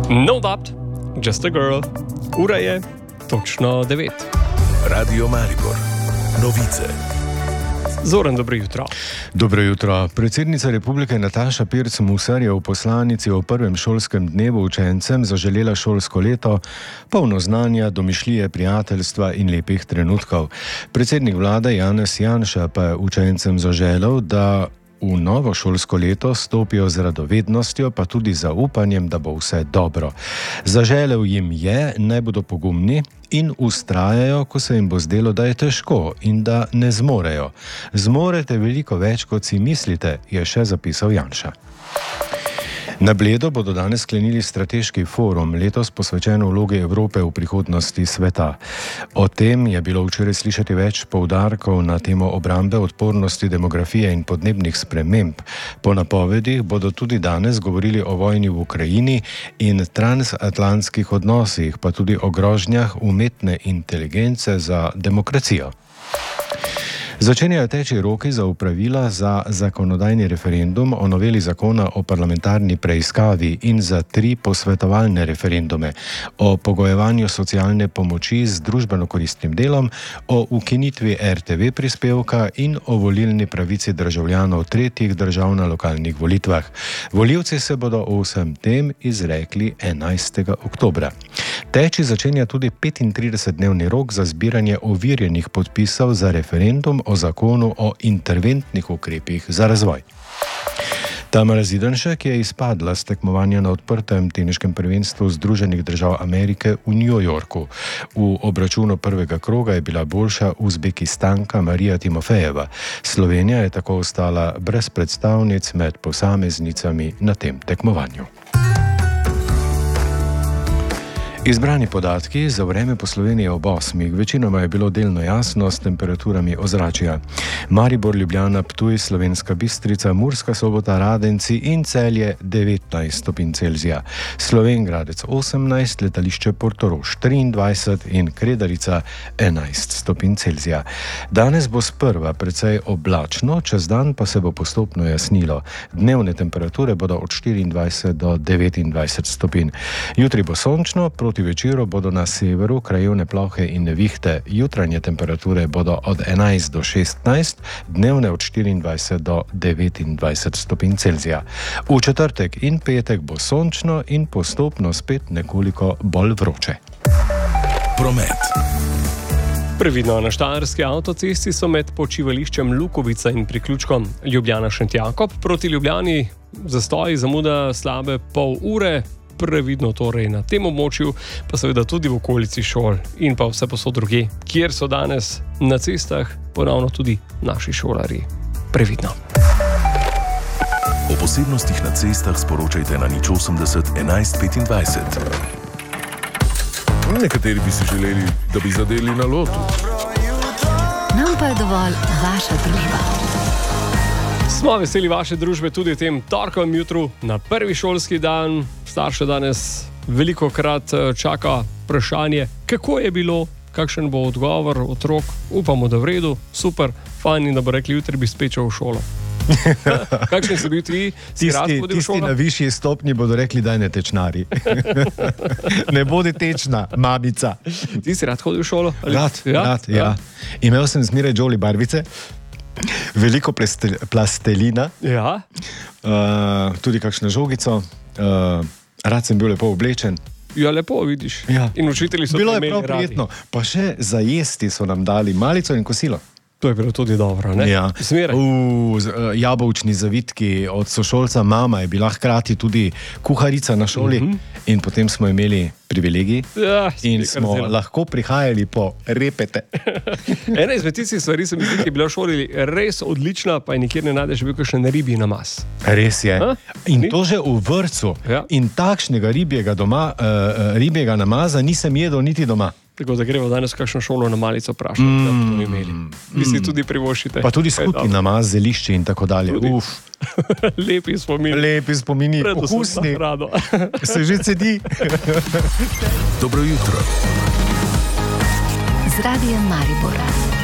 No doubt, just a girl. Ura je točno 9. Radio Maribor. Novice. Zoran, dobro jutro. Dobro jutro. Predsednica republike Nataša Pirc Musar je v poslanici o prvem šolskem dnevu učencem zaželela šolsko leto, polno znanja, domišljije, prijateljstva in lepih trenutkov. Predsednik vlade Janez Janša pa je učencem zaželel, da v novo šolsko leto stopijo z radovednostjo, pa tudi zaupanjem, da bo vse dobro. Zaželel jim je, naj bodo pogumni in vztrajajo, ko se jim bo zdelo, da je težko in da ne zmorejo. Zmorete veliko več, kot si mislite, je še zapisal Janša. Na Bledu bodo danes sklenili strateški forum, letos posvečen vlogi Evrope v prihodnosti sveta. O tem je bilo včeraj slišati več poudarkov na temo obrambe, odpornosti, demografije in podnebnih sprememb. Po napovedih bodo tudi danes govorili o vojni v Ukrajini in transatlantskih odnosih, pa tudi o grožnjah umetne inteligence za demokracijo. Začenjajo teči roki za opravila za zakonodajni referendum o noveli zakona o parlamentarni preiskavi in za 3 posvetovalne referendume o pogojevanju socialne pomoči z družbeno koristnim delom, o ukinitvi RTV prispevka in o volilni pravici državljanov tretjih držav na lokalnih volitvah. Volivci se bodo o vsem tem izrekli 11. oktobra. Teči začenja tudi 35-dnevni rok za zbiranje overjenih podpisov za referendum o zakonu o interventnih ukrepih za razvoj. Tamara Zidanšek je izpadla s tekmovanja na odprtem teniškem prvenstvu Združenih držav Amerike v New Yorku. V obračunu prvega kroga je bila boljša Uzbekistanka Marija Timofejeva. Slovenija je tako ostala brez predstavnic med posameznicami na tem tekmovanju. Izbrani podatki za vreme po Sloveniji ob 8. Večinoma je bilo delno jasno s temperaturami ozračja. Maribor, Ljubljana, Ptuj, Slovenska Bistrica, Murska Sobota, Radenci in Celje 19 stopinj Celzija. Slovenj Gradec 18, letališče Portorož 23 in Kredarica 11 stopinj Celzija. Danes bo sprva precej oblačno, čez dan pa se bo postopno jasnilo. Dnevne temperature bodo od 24 do 29 stopinj. Jutri bo sončno, proti večeru bodo na severu krajevne plohe in nevihte. Jutranje temperature bodo od 11 do 16, dnevne od 24 do 29 stopinj Celzija. V četrtek in petek bo sončno in postopno spet nekoliko bolj vroče. Promet. Previdno, na štajerski avtocesti so med počivališčem Lukovica in priključkom Ljubljana-Šentjakob proti Ljubljani zastoji, zamuda slabe pol ure. Previdno torej na tem območju, pa seveda tudi v okolici šol in pa vse posod drugje, kjer so danes na cestah ponovno tudi naši šolarji. Previdno. O posebnostih na cestah sporočajte na 080 11 25. Nekateri bi si želeli, da bi zadeli na lotu. Nam pa je dovolj vaša družba. Smo veseli vaše družbe tudi v tem torkovem jutru na prvi šolski dan. Starše danes veliko krat čaka vprašanje, kako je bilo, kakšen bo odgovor otrok. Upamo, da v redu, super, fajn in da bo rekli, jutri bi spet šel v šolo. Kakšni so bili ti? Tisti na višji stopnji bodo rekli, daj ne tečnari. Ne bodi tečna, mamica. Ti si rad hodil v šolo? Rad, ja. Imel sem zmeraj džoli barvice, veliko plastelina, ja. Tudi kakšno žogico, rad sem bil lepo oblečen. Ja, lepo vidiš. Ja. In učitelji so bilo te imeli je prav prijetno. Pa še za jesti so nam dali malico in kosilo. To je bilo tudi dobro, ne? Ja. Zmeraj. Jabolčni zavitki od sošolca. Mama je bila hkrati tudi kuharica na šoli in potem smo imeli privilegij in smo lahko prihajali po repete. Ena izmed tistih stvari se mi zdi, ki je bila v šoli res odlična, pa je nikjer ne najdeš bil kakšen ribji namaz. Res je. In to že v vrtcu. Ja. In takšnega ribjega namaza nisem jedel niti doma. Tako da gremo danes kakšno šolo na malico vprašati, da bi to imeli. Vi si tudi privoščite. Pa tudi skupni namaz, zelišče in tako dalje. Lepi spomini. Lepi spomini, okusni. Se že cedi. Dobro jutro. Z Radijem Maribor.